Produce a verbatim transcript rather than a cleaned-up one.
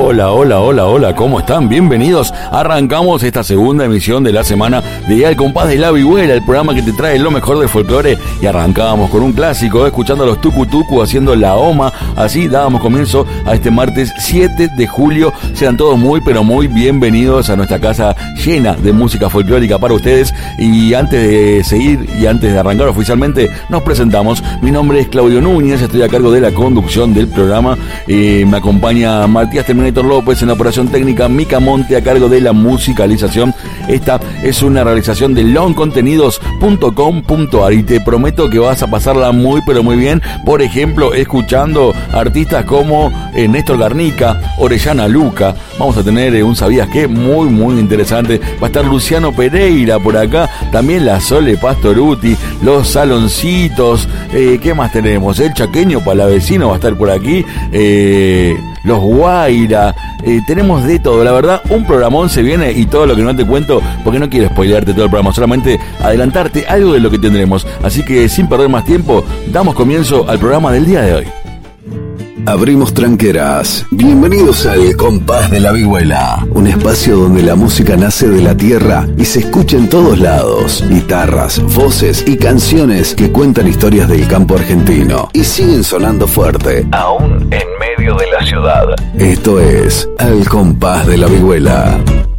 Hola, hola, hola, hola, ¿cómo están? Bienvenidos. Arrancamos esta segunda emisión de la semana de Al Compás de la Vihuela, el programa que te trae lo mejor del folclore. Y arrancábamos con un clásico, escuchando a los Tucu Tucu haciendo La Oma. Así dábamos comienzo a este martes siete de julio. Sean todos muy, pero muy bienvenidos a nuestra casa llena de música folclórica para ustedes. Y antes de seguir y antes de arrancar oficialmente, nos presentamos. Mi nombre es Claudio Núñez, estoy a cargo de la conducción del programa. Eh, me acompaña Matías Terminator López en la operación técnica, Mica Monte a cargo de la musicalización. Esta es una realización de long contenidos punto com punto a r y te prometo que vas a pasarla muy pero muy bien, por ejemplo escuchando artistas como eh, Néstor Garnica, Orellana Luca. Vamos a tener eh, un ¿Sabías qué? Muy muy interesante. Va a estar Luciano Pereira por acá, también la Sole Pastoruti, los Saloncitos, eh, ¿qué más tenemos? El Chaqueño Palavecino va a estar por aquí, eh, los Guaira, eh, tenemos de todo, la verdad, un programón se viene y todo lo que no te cuento, porque no quiero spoilearte todo el programa, solamente adelantarte algo de lo que tendremos. Así que sin perder más tiempo, damos comienzo al programa del día de hoy. Abrimos tranqueras. Bienvenidos al Compás de la Vihuela, un espacio donde la música nace de la tierra y se escucha en todos lados. Guitarras, voces y canciones que cuentan historias del campo argentino y siguen sonando fuerte, aún en medio de la ciudad. Esto es Al Compás de la Vihuela.